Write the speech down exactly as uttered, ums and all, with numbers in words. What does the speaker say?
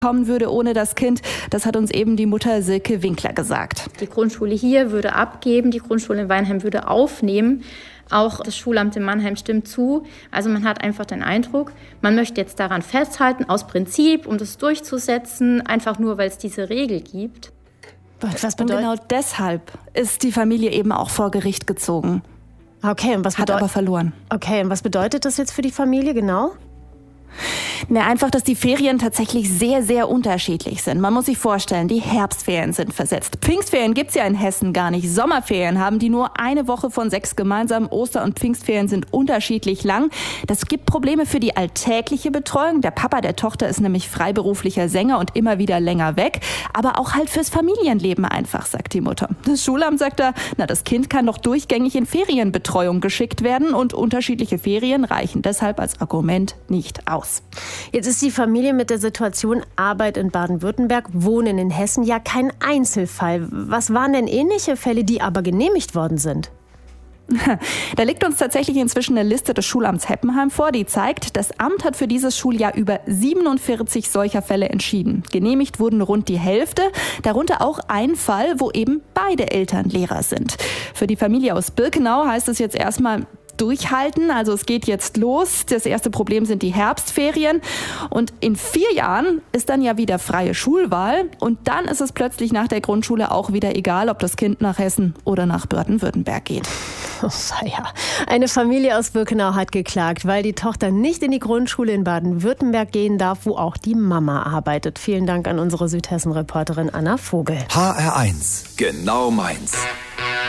kommen würde ohne das Kind. Das hat uns eben die Mutter Silke Winkler gesagt. Die Grundschule hier würde abgeben, die Grundschule in Weinheim würde aufnehmen. Auch das Schulamt in Mannheim stimmt zu. Also man hat einfach den Eindruck, man möchte jetzt daran festhalten, aus Prinzip, um das durchzusetzen, einfach nur, weil es diese Regel gibt. Was bedeutet? Und genau deshalb ist die Familie eben auch vor Gericht gezogen. Okay, und was bedeutet, hat aber verloren. Okay, und was bedeutet das jetzt für die Familie genau? Na, einfach, dass die Ferien tatsächlich sehr, sehr unterschiedlich sind. Man muss sich vorstellen, die Herbstferien sind versetzt. Pfingstferien gibt's ja in Hessen gar nicht. Sommerferien haben die nur eine Woche von sechs gemeinsam. Oster- und Pfingstferien sind unterschiedlich lang. Das gibt Probleme für die alltägliche Betreuung. Der Papa der Tochter ist nämlich freiberuflicher Sänger und immer wieder länger weg. Aber auch halt fürs Familienleben einfach, sagt die Mutter. Das Schulamt sagt da, na, das Kind kann doch durchgängig in Ferienbetreuung geschickt werden und unterschiedliche Ferien reichen deshalb als Argument nicht aus. Jetzt ist die Familie mit der Situation Arbeit in Baden-Württemberg, Wohnen in Hessen ja kein Einzelfall. Was waren denn ähnliche Fälle, die aber genehmigt worden sind? Da liegt uns tatsächlich inzwischen eine Liste des Schulamts Heppenheim vor, die zeigt, das Amt hat für dieses Schuljahr über siebenundvierzig solcher Fälle entschieden. Genehmigt wurden rund die Hälfte, darunter auch ein Fall, wo eben beide Eltern Lehrer sind. Für die Familie aus Birkenau heißt es jetzt erstmal durchhalten. Also es geht jetzt los. Das erste Problem sind die Herbstferien. Und in vier Jahren ist dann ja wieder freie Schulwahl. Und dann ist es plötzlich nach der Grundschule auch wieder egal, ob das Kind nach Hessen oder nach Baden-Württemberg geht. Oh, ja. Eine Familie aus Birkenau hat geklagt, weil die Tochter nicht in die Grundschule in Baden-Württemberg gehen darf, wo auch die Mama arbeitet. Vielen Dank an unsere Südhessen-Reporterin Anna Vogel. H R eins, genau meins.